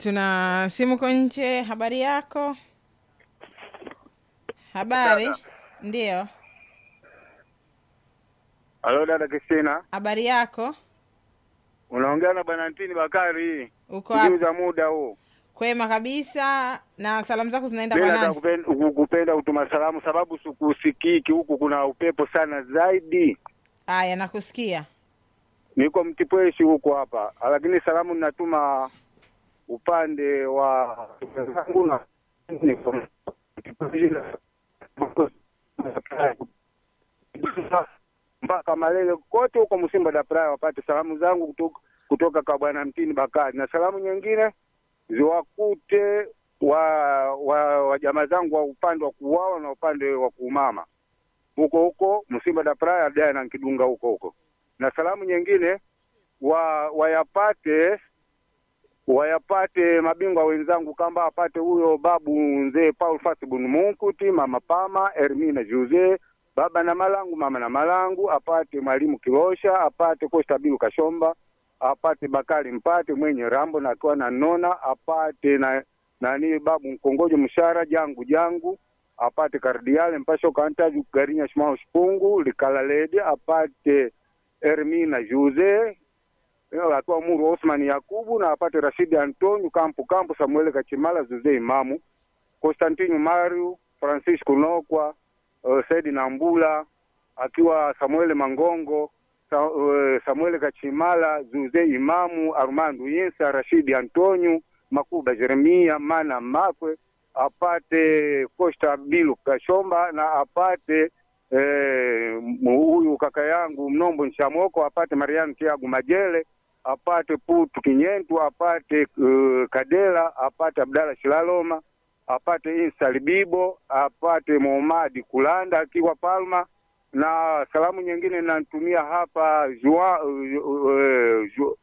Tuna simu kwa nje. Habari yako? Dada. Habari? Ndiyo. Halo dada Kristina. Habari yako? Unaongea na bwana Ntini Bakari. Uko Siku wapi? za muda huu. Kwema kabisa. Na salamu zako zinaenda Mimi kwa nataka nani? kupenda utuma salamu sababu sikusikiki huku kuna upepo sana zaidi. Aya, nakusikia. Niko Mtipweshi huko hapa. Lakini salamu ninatuma upande wa zangu na mpaka Malele kote huko Msimba da Praia wapate salamu zangu kutoka kwa bwana Mtini Bakari, na salamu nyingine ziwakute wa jamaa zangu wa upande wa kuuawa na upande wa kuumama huko Msimba da Praia dai na Kidunga huko, na salamu nyingine wayapate mabingwa wenzangu kamba apate huyo babu mzee Paul Fasibun Munkuti, mama Pama, Ermina Jose, baba na malangu, mama na malangu, apate mwalimu Kilosha, apate Costa Bilu Kashomba, apate Bakari Mpate mwenye Rambo na kwa na nona, apate nani babu Mkongojo Mshara jangu, apate Kardiale Mpasho Kantaju Garinya Shimao Shipungu, Likala Ledi, apate Ermina Jose, atwa Muru Osman Yakubu, na apate Rashidi Antonio Kampu Samuel Kachimala Zuze Imamu, Constantino Mario, Francisco Nokwa, Saidi Nambula, akiwa Samuel Mangongo, Samuel Kachimala, Zuze Imamu, Armando Yensa, Rashidi Antonio, Makuba Jeremia, Mana Makwe, apate Costa Bilu Kashomba, na apate huyu kaka yangu Mnombo Nshamoko, apate Mariano Tiago Majele, apate Putu Kinyentu, apate Kadela, apate Abdalla Shilaloma, apate Insa Libibo, apate Muhammad Kulanda akiwa Palma, na salamu nyingine natumia hapa